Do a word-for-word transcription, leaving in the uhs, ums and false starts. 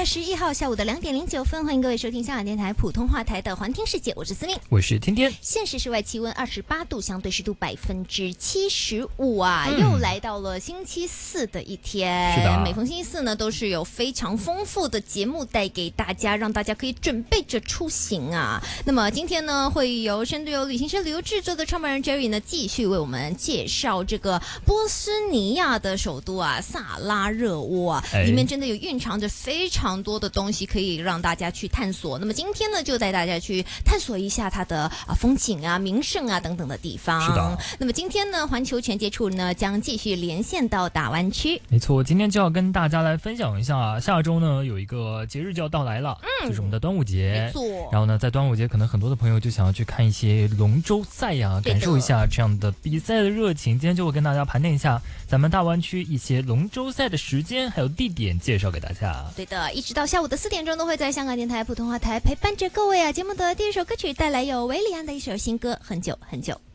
月十一号下午的两点零九分，欢迎各位收听香港电台普通话台的环听世界，我是思敏， 我是天天。 现时室外气温二十八度，相对湿度百分之七十五啊、嗯，又来到了星期四的一天。 是的， 每逢星期四呢，都是有非常丰富的节目带给大家，让大家可以准备着出行啊。那么今天呢，会由深度游旅行社旅游制作的创办人 Jerry 呢，继续为我们介绍这个波斯尼亚的首都啊，萨拉热窝啊，里面真的有蕴藏着非常多的东西可以让大家去探索。那么今天呢，就带大家去探索一下它的啊风景啊、名胜啊等等的地方。 是的。 那么今天呢，环球全接触呢将继续连线到大湾区。 没错，今天就要跟大家来分享一下啊，下周呢有一个节日就要到来了，嗯，就是我们的端午节。 没错。 然后呢，在端午节可能很多的朋友就想要去看一些龙舟赛呀、啊，感受一下这样的比赛的热情。今天就会跟大家盘点一下咱们大湾区一些龙舟赛的时间还有地点，介绍给大家。 对的，一直到下午的四点钟都会在香港电台普通话台陪伴着各位啊。节目的第一首歌曲带来有维里安的一首新歌《很久很久》。